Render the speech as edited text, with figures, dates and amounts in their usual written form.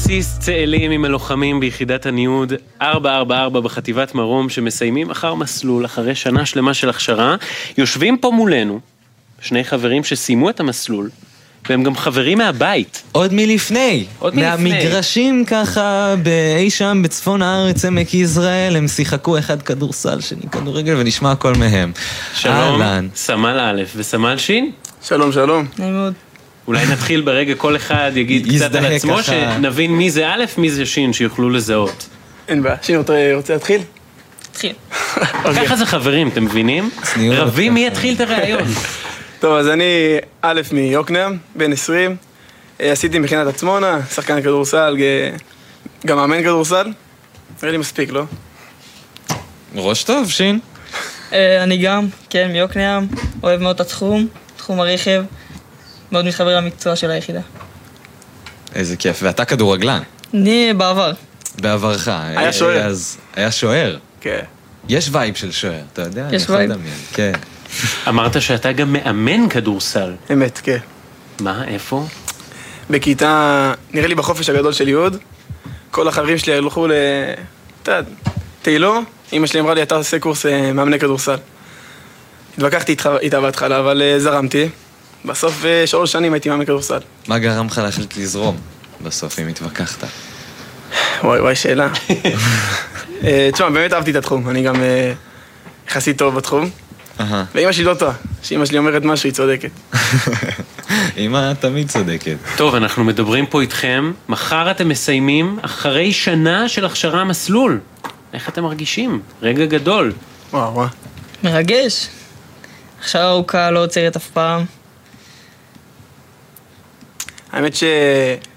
בסיס צאלים עם הלוחמים ביחידת הניוד 444 בחטיבת מרום שמסיימים אחר מסלול, אחרי שנה שלמה של הכשרה. יושבים פה מולנו שני חברים שסיימו את המסלול, והם גם חברים מהבית. עוד מלפני. מהמגרשים ככה, באי שם בצפון הארץ, עמק יזרעאל, הם שיחקו אחד כדורסל, שני כדורגל, ונשמע הכל מהם. שלום, סמל א' וסמל שין. שלום, שלום. נעים מאוד. אולי נתחיל ברגע כל אחד יגיד קצת על עצמו, ככה... שנבין מי זה א', מי זה שין, שיוכלו לזהות. אין בעיה. שין, רוצה להתחיל? תתחיל. ככה זה חברים, אתם מבינים? רבים מי יתחיל את הרעיון. טוב, אז אני א' מיוקנעם, בן 20. עשיתי מכינת עצמונה, שחקן כדורסל, גם מאמן כדורסל. נראה לי מספיק, לא? ראש טוב, שין. אני גם, כן, מיוקנעם, אוהב מאוד את התחום, תחום הרכב, מאוד מתחבר למקצוע של היחידה. איזה כיף, ואתה כדורגלן? אני בעבר. היה בעברך. שוער. אז היה שוער. כן. יש וייב של שוער, אתה יודע? יש וייב. כן. אמרת שאתה גם מאמן כדורסל. אמת, כן. מה, איפה? בכיתה, נראה לי בחופש הגדול של יהוד, כל החברים שלי הלכו תהילו, אמא שלי אמרה לי, אתה עושה קורס מאמני כדורסל. התווכחתי איתה בהתחלה, אבל זרמתי. בסוף 3 שנים הייתי מאמן כדורסל. מה גרם לך להחליט לזרום בסוף, אם התווכחת? וואי, שאלה. תשמע, באמת אהבתי את התחום, אני גם יחסית טוב בתחום. ואמא שלי לא טועה, שאמא שלי אומרת משהו, היא צודקת. אמא תמיד צודקת. טוב, אנחנו מדברים פה איתכם, מחר אתם מסיימים אחרי שנה של הכשרה מסלול. איך אתם מרגישים? רגע גדול. וואו. מרגש. הכשרה ארוכה לא עוצרת אף פעם. האמת